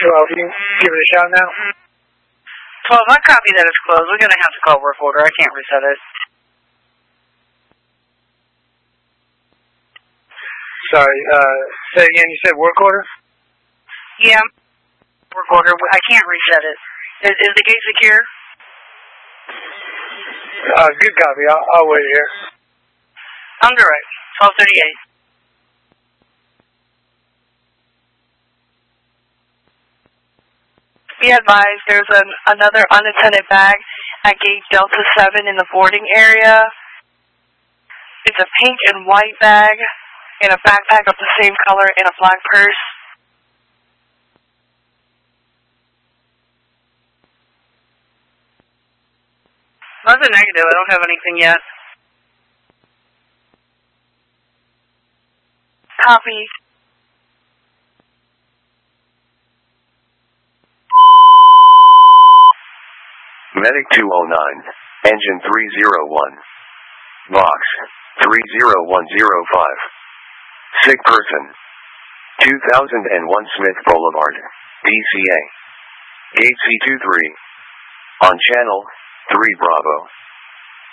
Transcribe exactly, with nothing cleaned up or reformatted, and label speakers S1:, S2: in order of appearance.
S1: twelve, you can give it a shot now.
S2: twelve, I copy that it's closed. We're going to have to call work order. I can't reset it.
S1: Sorry, uh, say again, you said work order?
S2: Yeah, work order. I can't reset it. Is, is the gate secure?
S1: Uh, good copy. I'll, I'll wait here.
S2: I'm direct. twelve thirty-eight. Be advised, there's an, another unattended bag at gate Delta seven in the boarding area. It's a pink and white bag in a backpack of the same color in a black purse. Nothing negative. I don't have anything yet. Copy.
S3: Medic two oh nine, engine three oh one. Box three oh one oh five. Sick person. two thousand one Smith Boulevard, D C A. Gate C twenty-three. On channel three Bravo.